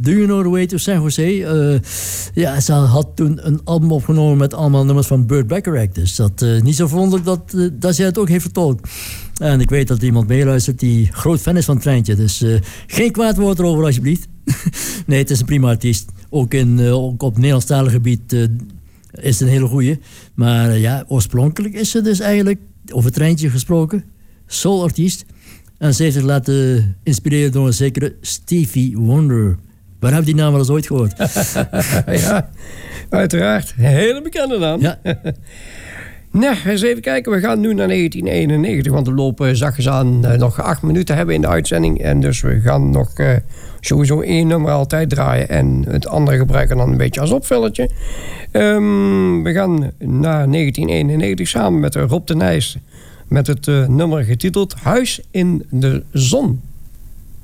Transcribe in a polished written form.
Do You Know The Way To San Jose? Ze had toen een album opgenomen met allemaal nummers van Burt Bacharach. Dus dat niet zo verwonderlijk dat zij het ook heeft vertolkt. En ik weet dat er iemand meeluistert die groot fan is van het Treintje. Dus geen kwaad woord erover alsjeblieft. Nee, het is een prima artiest. Ook op Nederlandstalig gebied is het een hele goeie. Maar oorspronkelijk is ze dus eigenlijk, over het Treintje gesproken, soul-artiest. En ze heeft zich laten inspireren door een zekere Stevie Wonder. Waar heb je die naam wel eens ooit gehoord? Ja, uiteraard. Een hele bekende naam. Ja. Nou, eens even kijken. We gaan nu naar 1991. Want we lopen zachtjes aan nog 8 minuten hebben in de uitzending. En dus we gaan nog sowieso 1 nummer altijd draaien. En het andere gebruiken dan een beetje als opvullertje. We gaan naar 1991 samen met Rob de Nijs. Met het nummer getiteld Huis in de Zon.